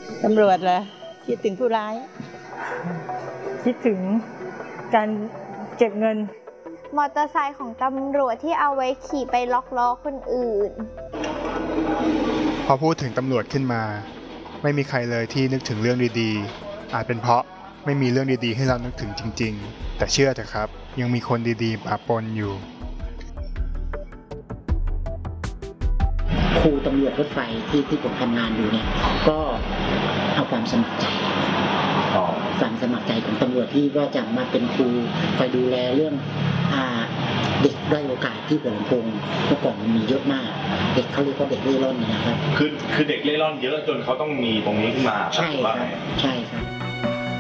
ตำรวจเหรอคิดถึงผู้ร้ายคิดถึงการเก็บเงินมอเตอร์ไซค์ของตำรวจที่เอาไว้ขี่ไปล็อกล้อคนอื่นพอพูดถึงตำรวจขึ้นมาไม่มีใครเลยที่นึกถึงเรื่องดีๆอาจเป็นเพราะไม่มีเรื่องดีๆให้เรานึกถึงจริงๆแต่เชื่อเถอะครับยังมีคนดีๆปะปนอยู่ครูตำรวจรถไฟที่ผมทำงานอยู่เนี่ยก็เอาความสมัครใจของตำรวจที่ว่าจะมาเป็นครูคอยดูแลเรื่องเด็กด้อยโอกาสที่หัวลำโพงเมื่อก่อนมันมีเยอะมากเด็กเขาเรียกว่าเด็กเร่ร่อนนะครับคือเด็กเร่ร่อนเยอะจนเขาต้องมีตรงนี้ขึ้นมาใช่ครับใช่ครับ